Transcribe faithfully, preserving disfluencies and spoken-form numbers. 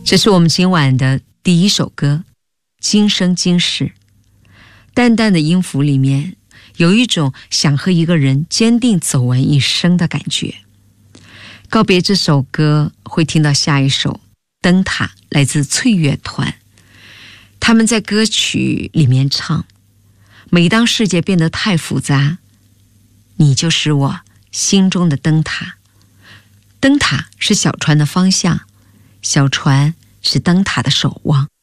这是我们今晚的第一首歌，今生今世。淡淡的音符里面有一种想和一个人坚定走完一生的感觉。告别这首歌，会听到下一首《灯塔》，来自翠乐团。他们在歌曲里面唱：每当世界变得太复杂，你就是我心中的灯塔。灯塔是小船的方向，小船是灯塔的守望。